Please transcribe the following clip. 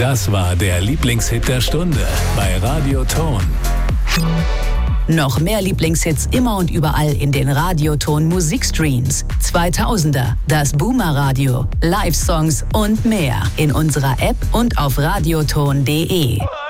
Das war der Lieblingshit der Stunde bei Radio Ton. Noch mehr Lieblingshits immer und überall in den Radioton Musikstreams. 2000er, das Boomer Radio, Live-Songs und mehr in unserer App und auf radioton.de.